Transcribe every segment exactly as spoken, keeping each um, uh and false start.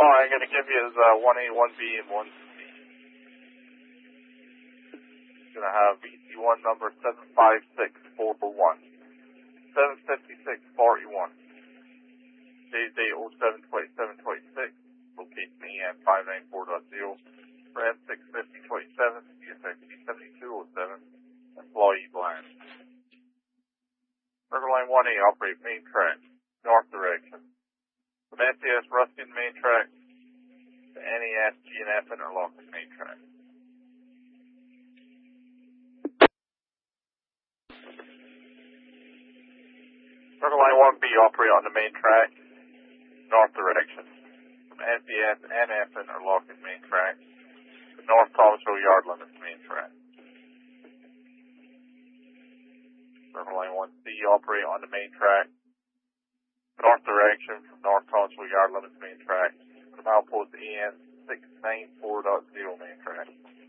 All I'm going to give you is uh, one A, one B, and one C. Going to have E C one number seven five six four one, seven fifty-six forty-one, today's date oh seven twenty-seven twenty-six, location E N five ninety-four dot zero, for M six fifty twenty-seven, C S X seventy-two oh seven, employee blind. Circle line one A, operate main track, north direction. From S A S Ruskin main track to N A S G and F interlocking main track. Circle line one B, operate on the main track, north direction. From S A S N F interlocking main track to North Thomasville Yard limits main track. Circle line one C, operate on the main track, north direction from North Thomasville Yard limits main track to milepost E N six ninety-four dot zero main track.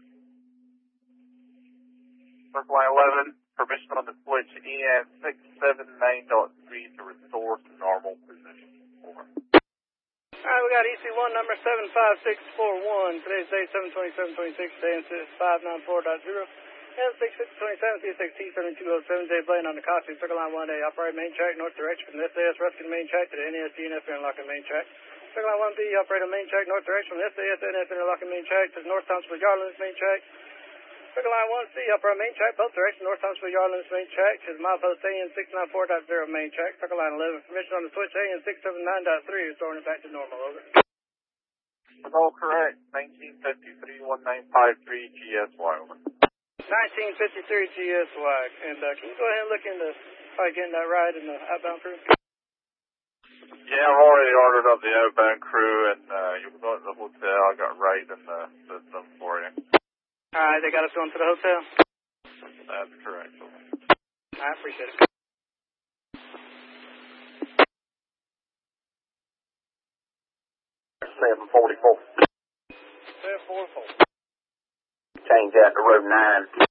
Circle line eleven, permission on the switch E N six seventy-nine dot three to restore to normal position. Over. Alright, we got E C one number seven five six four one, today's date seven twenty-seven twenty-six, A N five ninety-four dot zero. M six fifty twenty-seven, C S X T seventy-two oh seven, J Blaine on the costume, circle line one A, operate main track, north direction from the S A S Ruskin main track to the N A S G and F interlocking main track. Circle line one B, operate on main track, north direction from the S A S N F interlocking main track to the North Thomasville Yard limits main track. Circle line one C, operate main track, both directions, North Thomasville Yard limits main track to the milepost A N six ninety-four dot zero main track. Circle line eleven, permission on the switch A N six seventy-nine dot three, restoring it back to normal, over. That's all correct, nineteen fifty-three one nine five three G S Y, over. nineteen fifty-three G S Y, and uh, can you go ahead and look into probably getting that ride in the outbound crew? Yeah, I've already ordered up the outbound crew, and uh, you can go to the hotel. I got right in the system for you. Alright, they got us going to the hotel? That's correct. I appreciate it. seven forty-four. seven forty-four. Change that to road nine.